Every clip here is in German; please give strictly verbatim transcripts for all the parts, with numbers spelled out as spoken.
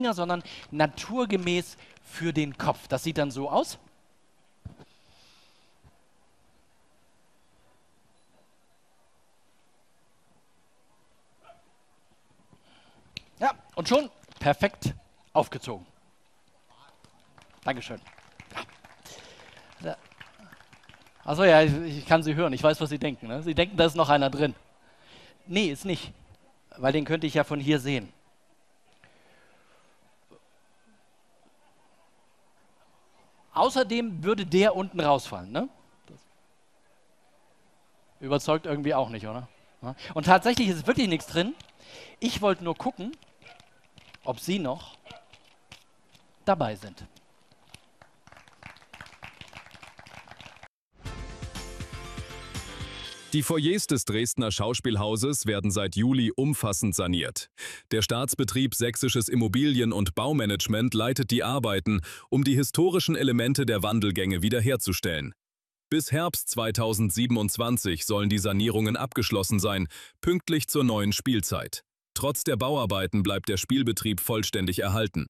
sondern naturgemäß für den Kopf. Das sieht dann so aus. Ja, und schon perfekt aufgezogen. Dankeschön. Ja. Achso, ja, ich, ich kann Sie hören. Ich weiß, was Sie denken. Ne? Sie denken, da ist noch einer drin. Nee, ist nicht. Weil den könnte ich ja von hier sehen. Außerdem würde der unten rausfallen. Ne? Das überzeugt irgendwie auch nicht, oder? Und tatsächlich ist wirklich nichts drin. Ich wollte nur gucken, ob Sie noch dabei sind. Die Foyers des Dresdner Schauspielhauses werden seit Juli umfassend saniert. Der Staatsbetrieb Sächsisches Immobilien- und Baumanagement leitet die Arbeiten, um die historischen Elemente der Wandelgänge wiederherzustellen. Bis Herbst zweitausendsiebenundzwanzig sollen die Sanierungen abgeschlossen sein, pünktlich zur neuen Spielzeit. Trotz der Bauarbeiten bleibt der Spielbetrieb vollständig erhalten.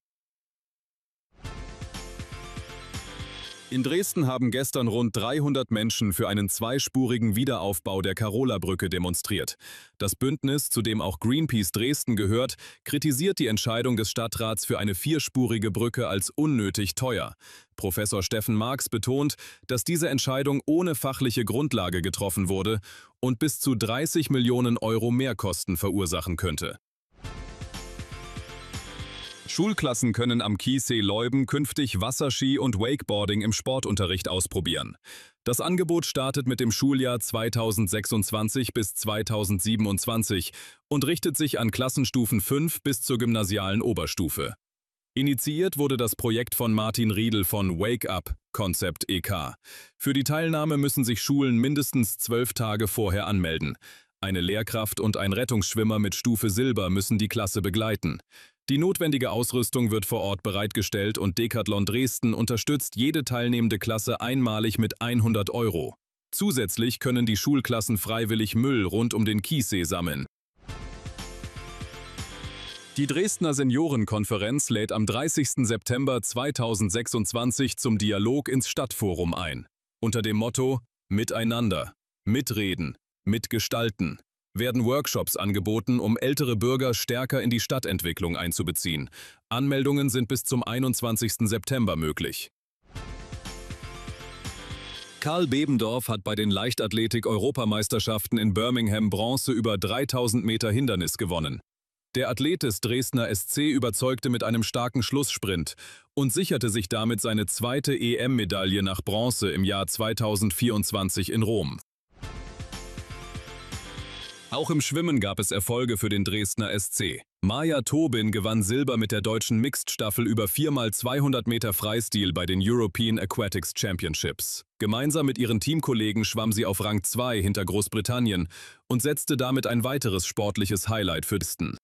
In Dresden haben gestern rund dreihundert Menschen für einen zweispurigen Wiederaufbau der Karola-Brücke demonstriert. Das Bündnis, zu dem auch Greenpeace Dresden gehört, kritisiert die Entscheidung des Stadtrats für eine vierspurige Brücke als unnötig teuer. Professor Steffen Marx betont, dass diese Entscheidung ohne fachliche Grundlage getroffen wurde und bis zu dreißig Millionen Euro Mehrkosten verursachen könnte. Schulklassen können am Chiemsee Leuben künftig Wasserski und Wakeboarding im Sportunterricht ausprobieren. Das Angebot startet mit dem Schuljahr zweitausendsechsundzwanzig bis zweitausendsiebenundzwanzig und richtet sich an Klassenstufen fünf bis zur gymnasialen Oberstufe. Initiiert wurde das Projekt von Martin Riedel von Wake Up Concept E K. Für die Teilnahme müssen sich Schulen mindestens zwölf Tage vorher anmelden. Eine Lehrkraft und ein Rettungsschwimmer mit Stufe Silber müssen die Klasse begleiten. Die notwendige Ausrüstung wird vor Ort bereitgestellt und Decathlon Dresden unterstützt jede teilnehmende Klasse einmalig mit hundert Euro. Zusätzlich können die Schulklassen freiwillig Müll rund um den Chiemsee sammeln. Die Dresdner Seniorenkonferenz lädt am dreißigsten September zweitausendsechsundzwanzig zum Dialog ins Stadtforum ein. Unter dem Motto Miteinander, Mitreden, Mitgestalten werden Workshops angeboten, um ältere Bürger stärker in die Stadtentwicklung einzubeziehen. Anmeldungen sind bis zum einundzwanzigsten September möglich. Karl Bebendorf hat bei den Leichtathletik-Europameisterschaften in Birmingham Bronze über dreitausend Meter Hindernis gewonnen. Der Athlet des Dresdner S C überzeugte mit einem starken Schlusssprint und sicherte sich damit seine zweite E M-Medaille nach Bronze im Jahr zweitausendvierundzwanzig in Rom. Auch im Schwimmen gab es Erfolge für den Dresdner S C. Maja Tobin gewann Silber mit der deutschen Mixed-Staffel über vier mal zweihundert Meter Freistil bei den European Aquatics Championships. Gemeinsam mit ihren Teamkollegen schwamm sie auf Rang zwei hinter Großbritannien und setzte damit ein weiteres sportliches Highlight für Dresden.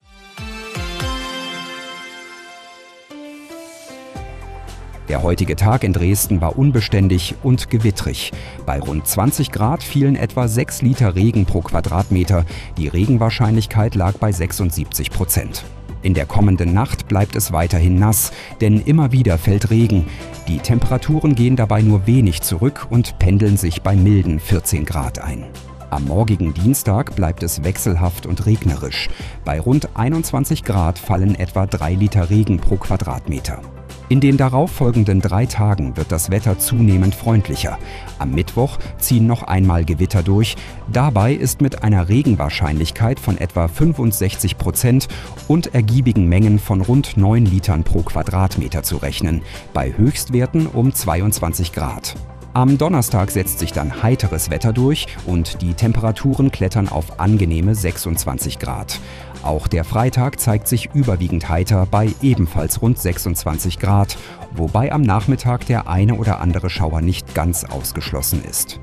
Der heutige Tag in Dresden war unbeständig und gewittrig. Bei rund zwanzig Grad fielen etwa sechs Liter Regen pro Quadratmeter. Die Regenwahrscheinlichkeit lag bei sechsundsiebzig Prozent. In der kommenden Nacht bleibt es weiterhin nass, denn immer wieder fällt Regen. Die Temperaturen gehen dabei nur wenig zurück und pendeln sich bei milden vierzehn Grad ein. Am morgigen Dienstag bleibt es wechselhaft und regnerisch. Bei rund einundzwanzig Grad fallen etwa drei Liter Regen pro Quadratmeter. In den darauffolgenden drei Tagen wird das Wetter zunehmend freundlicher. Am Mittwoch ziehen noch einmal Gewitter durch. Dabei ist mit einer Regenwahrscheinlichkeit von etwa fünfundsechzig Prozent und ergiebigen Mengen von rund neun Litern pro Quadratmeter zu rechnen, bei Höchstwerten um zweiundzwanzig Grad. Am Donnerstag setzt sich dann heiteres Wetter durch und die Temperaturen klettern auf angenehme sechsundzwanzig Grad. Auch der Freitag zeigt sich überwiegend heiter bei ebenfalls rund sechsundzwanzig Grad, wobei am Nachmittag der eine oder andere Schauer nicht ganz ausgeschlossen ist.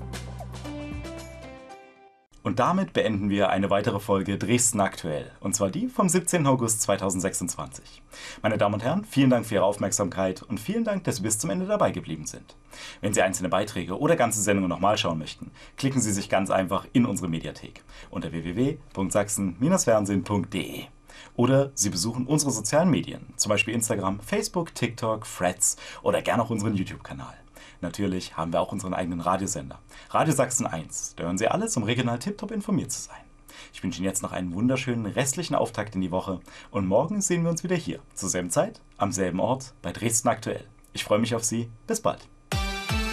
Und damit beenden wir eine weitere Folge Dresden aktuell, und zwar die vom siebzehnten August zweitausendsechsundzwanzig. Meine Damen und Herren, vielen Dank für Ihre Aufmerksamkeit und vielen Dank, dass Sie bis zum Ende dabei geblieben sind. Wenn Sie einzelne Beiträge oder ganze Sendungen nochmal schauen möchten, klicken Sie sich ganz einfach in unsere Mediathek unter w w w punkt sachsen Bindestrich fernsehen punkt de. Oder Sie besuchen unsere sozialen Medien, zum Beispiel Instagram, Facebook, TikTok, Threads oder gerne auch unseren YouTube-Kanal. Natürlich haben wir auch unseren eigenen Radiosender, Radio Sachsen eins. Da hören Sie alles, um regional tiptop informiert zu sein. Ich wünsche Ihnen jetzt noch einen wunderschönen restlichen Auftakt in die Woche und morgen sehen wir uns wieder hier, zur selben Zeit, am selben Ort, bei Dresden aktuell. Ich freue mich auf Sie. Bis bald.